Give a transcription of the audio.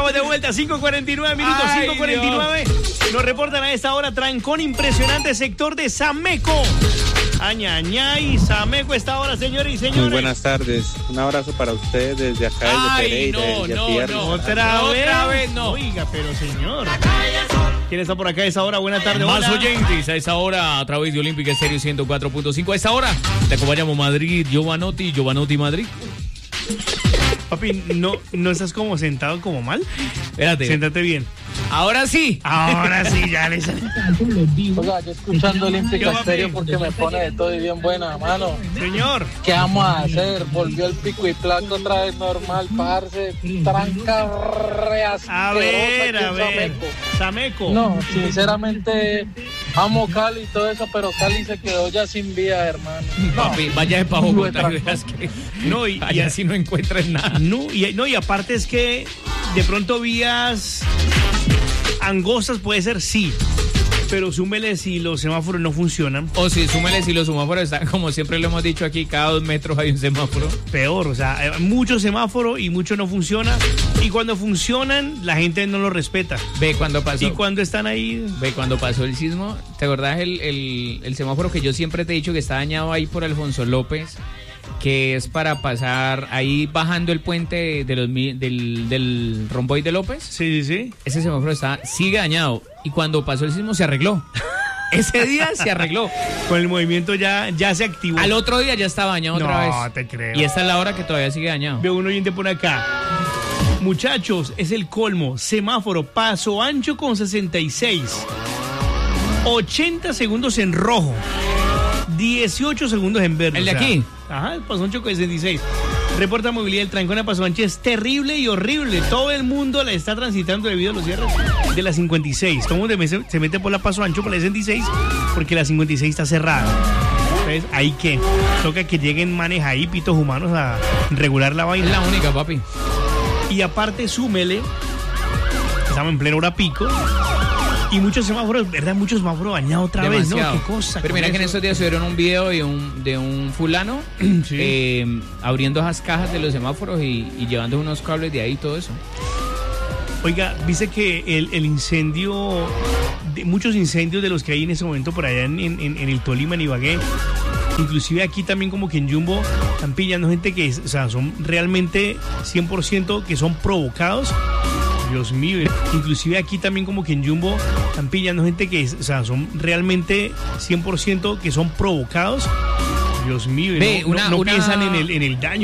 Estamos de vuelta, 5:49 minutos, 5:49. Nos reportan a esta hora trancón impresionante sector de Sameco. Añañay, Sameco esta hora, señores y señores. Muy buenas tardes. Un abrazo para ustedes desde acá, desde Pereira. Otra vez no. Oiga, pero señor. ¿Quién está por acá a esa hora? Buenas tardes. Más hola. oyentes a esa hora a través de Olímpica Estéreo 104.5. A esa hora te acompañamos Madrid, Giovanotti Madrid. Papi, ¿no estás como sentado como mal? Espérate. Siéntate bien. Ahora sí, ya le sale. Oiga, yo escuchando Olímpica Estéreo porque me pone de todo y bien buena, mano. Señor. ¿Qué vamos a hacer? Volvió el pico y plato otra vez normal, parce. Tranca A ver. Sameco. No, sinceramente, amo Cali y todo eso, pero Cali se quedó ya sin vida, hermano. papi, vaya de pa' Bogotá y veas que Y así no encuentras nada. y aparte es que de pronto vías angostas puede ser, sí, pero súmele si los semáforos no funcionan. O si súmele si los semáforos están, como siempre lo hemos dicho aquí, cada 2 metros hay un semáforo. Peor, o sea, hay muchos semáforos y muchos no funcionan. Y cuando funcionan, la gente no los respeta. Ve cuando pasó. Y cuando están ahí. Ve cuando pasó el sismo, ¿te acordás el semáforo que yo siempre te he dicho que está dañado ahí por Alfonso López? Que es para pasar ahí bajando el puente del Romboy de López. Sí. Ese semáforo sigue dañado. Y cuando pasó el sismo se arregló. Ese día se arregló. Con el movimiento ya se activó. Al otro día ya estaba dañado otra vez. No te creo. Y esta es la hora que todavía sigue dañado. Veo un oyente por acá. Muchachos, es el colmo. Semáforo, paso ancho con 66. 80 segundos en rojo. 18 segundos en verde. ¿El de aquí? Ajá, el paso ancho con 66. Reporta movilidad, el trancón a paso ancho es terrible y horrible. Todo el mundo la está transitando debido a los cierres de la 56. Todo el mundo se mete por la paso ancho por la 66 porque la 56 está cerrada. Entonces, ahí que toca que lleguen maneja ahí pitos humanos a regular la vaina. Es la única, papi. Y aparte, súmele, estamos en plena hora pico. Y muchos semáforos, ¿verdad? Muchos semáforos dañados otra Demasiado. vez, ¿no? Qué cosa. Pero mira que en estos días subieron un video de un fulano Sí. abriendo esas cajas de los semáforos y llevando unos cables de ahí y todo eso. Oiga, dice que el incendio, muchos incendios de los que hay en ese momento por allá en el Tolima, en Ibagué, inclusive aquí también como que en Jumbo están pillando gente que son realmente 100% que son provocados. Dios mío, inclusive aquí también como que en Jumbo están pillando gente que son realmente 100% que son provocados. Dios mío, no piensan en el daño.